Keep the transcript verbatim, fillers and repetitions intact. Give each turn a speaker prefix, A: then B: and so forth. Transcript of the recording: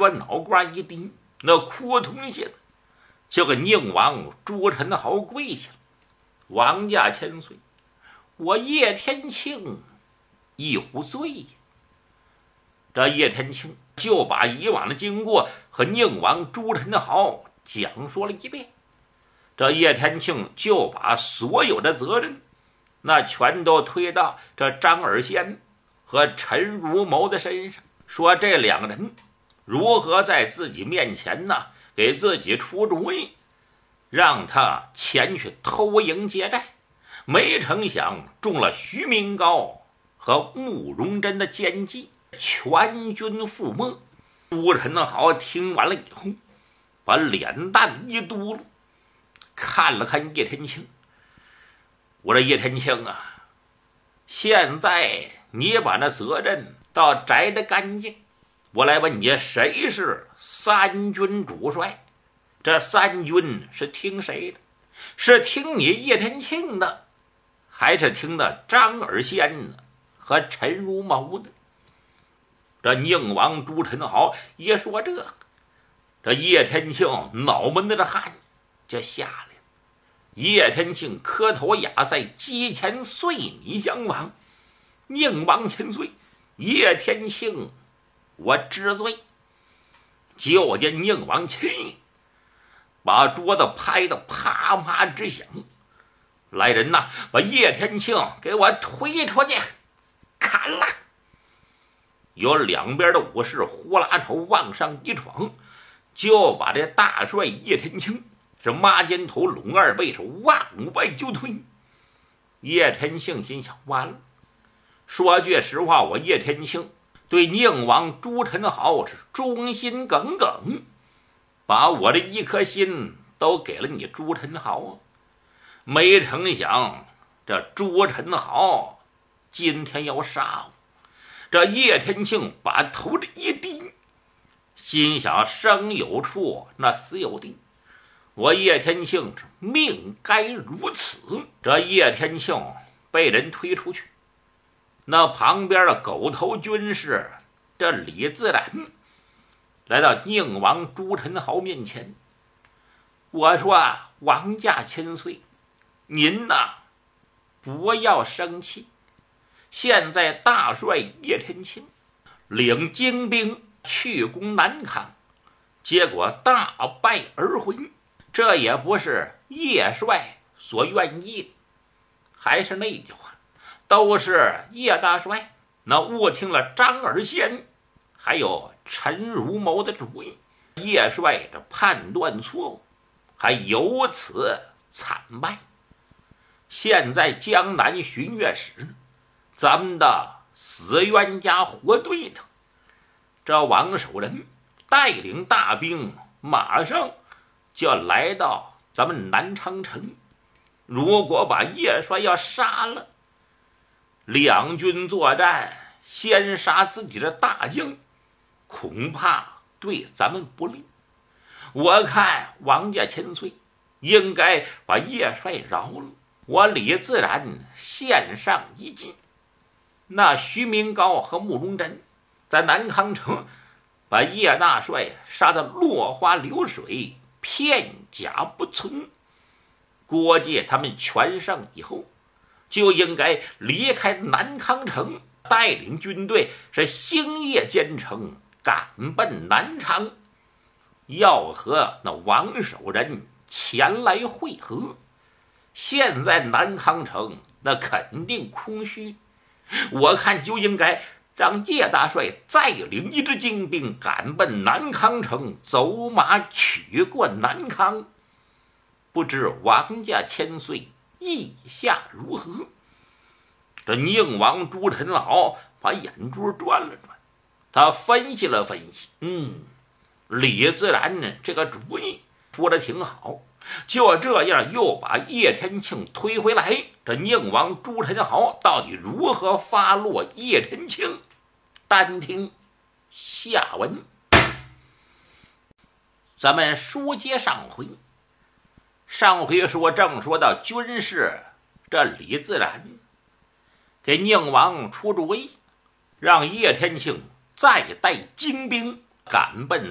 A: 把脑瓜一低，那哭通下的就给宁王朱宸濠跪下了。王家千岁，我叶天庆有罪呀！这叶天庆就把以往的经过和宁王朱宸濠讲说了一遍。这叶天庆就把所有的责任那全都推到这张尔先和陈如谋的身上，说这两个人如何在自己面前呢给自己出主意，让他前去偷营劫寨，没成想中了徐明高和慕容真的奸计，全军覆没。朱宸濠听完了以后，把脸蛋一嘟噜，看了看叶天庆，我说叶天庆啊，现在你把那责任倒摘得干净，我来问你，谁是三军主帅？这三军是听谁的？是听你叶天庆的，还是听的张尔先呢和陈如谋的？这宁王朱宸濠一说这个，这叶天庆脑门子的汗就下来了。叶天庆磕头哑在机前，遂你相王。宁王千岁，叶天庆我知罪。就见宁王气，把桌子拍得啪啪直响。来人呐，把叶天庆给我推出去砍了！有两边的武士呼啦头往上一闯，就把这大帅叶天庆是抹肩头拢二背，是往外就推。叶天庆心想，完了，说句实话，我叶天庆对宁王朱宸濠是忠心耿耿，把我的一颗心都给了你朱宸濠啊！没成想这朱宸濠今天要杀我。这叶天庆把头这一低，心想生有处那死有地，我叶天庆命该如此。这叶天庆被人推出去，那旁边的狗头军士这李自然来到宁王朱宸濠面前，我说王家千岁，您呐不要生气，现在大帅叶天庆领精兵去攻南康，结果大败而回，这也不是叶帅所愿意的。还是那句话，都是叶大帅那误听了张尔先还有陈如谋的主意，叶帅这判断错误，还由此惨败。现在江南巡阅使，咱们的死冤家活对头，这王守仁带领大兵马上就要来到咱们南昌城，如果把叶帅要杀了，两军作战先杀自己的大将，恐怕对咱们不利。我看王家千岁应该把叶帅饶了，我李自然献上一计。那徐明高和慕容真在南康城把叶大帅杀得落花流水，片甲不存。郭介他们全胜以后，就应该离开南康城，带领军队是星夜兼程赶奔南昌，要和那王守仁前来会合。现在南康城那肯定空虚，我看就应该让叶大帅再领一支精兵赶奔南康城，走马取过南康。不知王家千岁意下如何？这宁王朱宸濠把眼珠转了转，他分析了分析，嗯，李自然呢这个主意说的挺好，就这样又把叶天庆推回来。这宁王朱宸濠到底如何发落叶天庆？单听下文。咱们书接上回，上回说正说到军事，这李自然给宁王出主意，让叶天庆再带精兵赶奔